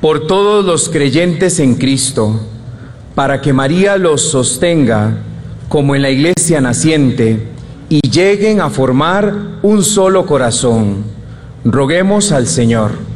por todos los creyentes en Cristo, para que María los sostenga como en la Iglesia naciente y lleguen a formar un solo corazón. Roguemos al Señor.